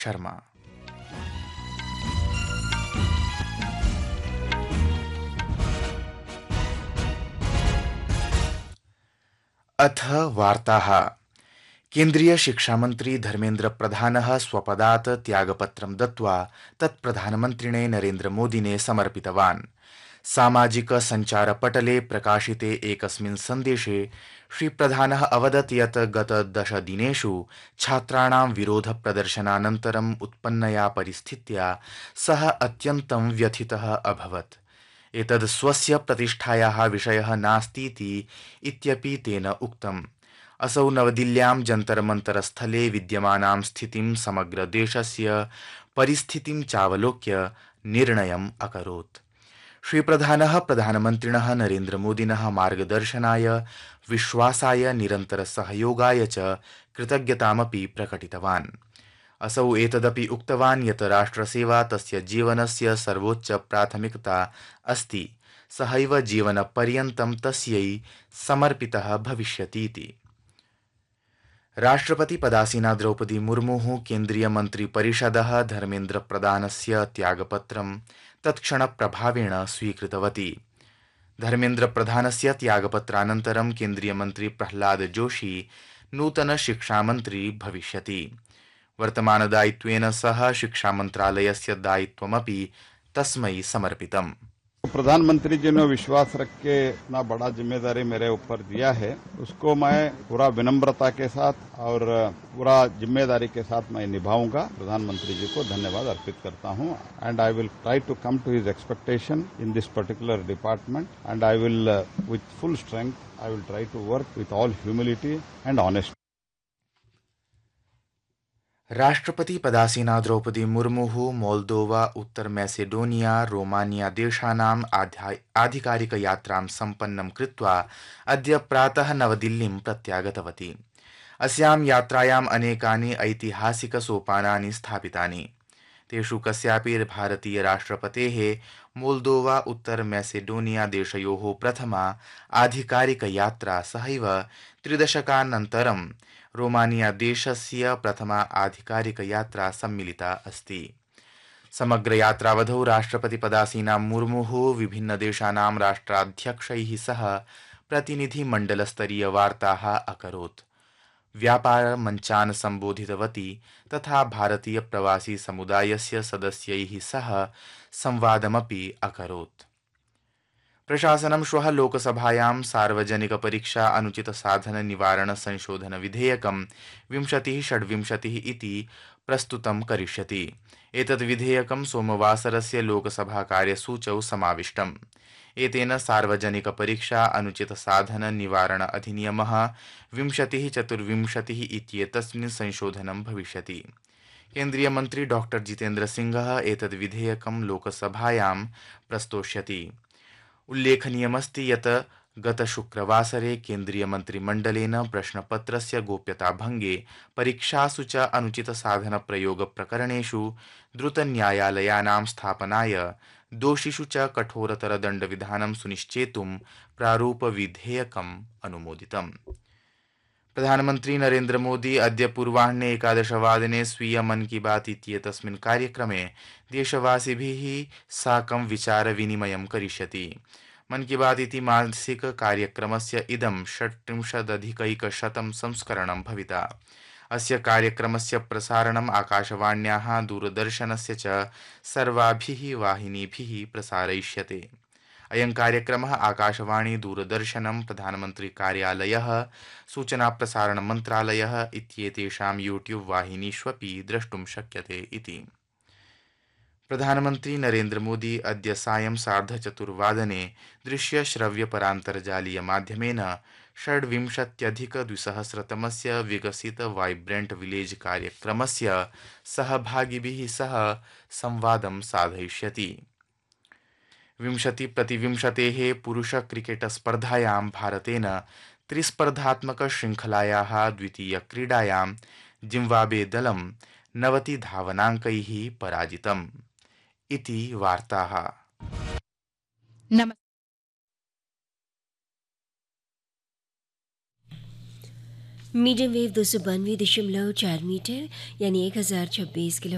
शर्मा। अथ वार्ताः। केन्द्रीय शिक्षामन्त्री धर्मेन्द्र प्रधानः स्वपदात् त्यागपत्रं दत्त्वा तत् प्रधानमन्त्रिणे नरेन्द्रमोदिने समर्पितवान्। सामाजिक सञ्चारपटले प्रकाशिते एकस्मिन् सन्देशे श्रीप्रधानः अवदत् यत् गत 10 दिनेषु छात्राणां विरोधप्रदर्शनानन्तरम् उत्पन्नया परिस्थित्या सः अत्यन्तं व्यथितः अभवत्। एतद् स्वस्य प्रतिष्ठायाः विषयः नास्तीति इत्यपि तेन उक्तम्। असौ नवदिल्ल्यां जन्तरमन्तरस्थले विद्यमानां स्थितिं समग्र देशस्य परिस्थितिं चावलोक्य निर्णयम् अकरोत्। श्रीप्रधानः प्रधानमन्त्रिणः नरेन्द्रमोदिनः मार्गदर्शनाय विश्वासाय निरन्तरसहयोगाय च कृतज्ञतामपि प्रकटितवान्। असौ एतदपि उक्तवान् यत् राष्ट्रसेवा तस्य जीवनस्य सर्वोच्च प्राथमिकता अस्ति। सहैव जीवनपर्यन्तं तस्यै समर्पितः भविष्यतीति। राष्ट्रपतिपदासीना द्रौपदी मुर्मुः केन्द्रीयमन्त्रिपरिषदः धर्मेन्द्रप्रधानस्य त्यागपत्रं तत्क्षणप्रभावेण स्वीकृतवती। धर्मेन्द्रप्रधानस्य त्यागपत्रानन्तरं केन्द्रीयमन्त्री प्रह्लाद जोशी नूतनशिक्षामन्त्री भविष्यति। वर्तमानदायित्वेन सह शिक्षामन्त्रालयस्य दायित्वमपि तस्मै समर्पितम्। प्रधानमंत्री जी ने विश्वास रख के इतना बड़ा जिम्मेदारी मेरे ऊपर दिया है, उसको मैं पूरा विनम्रता के साथ और पूरा जिम्मेदारी के साथ मैं निभाऊंगा। प्रधानमंत्री जी को धन्यवाद अर्पित करता हूं and I will try to come to his expectation in this particular department and I will with full strength I will try to work with all humility and honesty. राष्ट्रपति पदासीना द्रौपदी मुर्मुः मोल्दोवा, उत्तर मैसेडोनिया, रोमानिया देशानाम् आधिकारिकयात्रां सम्पन्नं कृत्वा अद्य प्रातः नवदिल्लीं प्रत्यागतवती। अस्यां यात्रायाम् अनेकानि ऐतिहासिकसोपानानि स्थापितानि। तेषु कस्यापि भारतीय राष्ट्रपतेः मोल्दोवा, उत्तर मैसेडोनिया देशयोः प्रथमा आधिकारिकयात्रा सहैव 3 दशकानन्तरं रोमानिया देशस्य प्रथमा आधिकारिकयात्रा सम्मिलिता अस्ति। समग्र यात्रावधौ राष्ट्रपतिपदासीना मुर्मुः विभिन्नदेशानां राष्ट्राध्यक्षैः सह प्रतिनिधिमण्डलस्तरीय वार्ताः अकरोत्। व्यापारमञ्चान् सम्बोधितवती तथा भारतीय प्रवासी समुदायस्य सदस्यैः सह संवादमपि अकरोत्। प्रशासनं श्वः लोकसभायां सार्वजनिक परीक्षा अनुचित साधन निवारण संशोधन विधेयकं 2026 इति प्रस्तुतं करिष्यति। एतद् विधेयकं सोमवासरस्य लोकसभा कार्यसूचौ समाविष्टम्। एतेन सार्वजनिक परीक्षा अनुचित साधन निवारण अधिनियमः 2024 इत्येतस्मिन् संशोधनं भविष्यति। केन्द्रीय मन्त्री डॉ जितेन्द्र सिंहः एतद् विधेयकं लोकसभायां प्रस्तोष्यति। उल्लेखनीयमस्ति यत् गतशुक्रवासरे केन्द्रीयमन्त्रिमण्डलेन प्रश्नपत्रस्य गोप्यताभङ्गे परीक्षासु च अनुचितसाधनप्रयोगप्रकरणेषु द्रुतन्यायालयानां स्थापनाय दोषिषु च कठोरतरदण्डविधानं सुनिश्चेतुं प्रारूपविधेयकम् अनुमोदितम्। प्रधानमन्त्री नरेन्द्र मोदी अद्य पूर्वाह्ने 11:00 स्वीय मन की बात इत्येतस्मिन् कार्यक्रमे देशवासिभिः साकं विचारविनिमयं करिष्यति। मन की बात इति मासिक कार्यक्रमस्य इदं 36अधिकैकशतं संस्करणं भविता। अस्य कार्यक्रमस्य प्रसारणम् आकाशवाण्याः, दूरदर्शनस्य च सर्वाभिः वाहिनीभिः प्रसारयिष्यते। अयं कार्यक्रमः आकाशवाणी, दूरदर्शनं, प्रधानमन्त्री कार्यालयः, सूचना प्रसारण मन्त्रालयः इत्येतेषां यूट्यूब वाहिनीष्वपि द्रष्टुं शक्यते इति। प्रधानमन्त्री नरेन्द्र मोदी अद्य सायं 4:30 दृश्यश्रव्यपरान्तर्जालीय माध्यमेन 26अधिक-2000तमस्य विकसित वाइब्रेंट विलेज कार्यक्रमस्य सहभागिभिः सह संवादं साधयिष्यति। 20-20 पुरुष क्रिकेट स्पर्धायां भारतेन त्रिस्पर्धात्मक श्रृंखलायाः द्वितीयक्रीडायां जिम्बाब्वे दलं 90 धावनाङ्कैः पराजितम् इति वार्ताः। मीडियम वेव 292.4 मीटर यानी 1026 किलो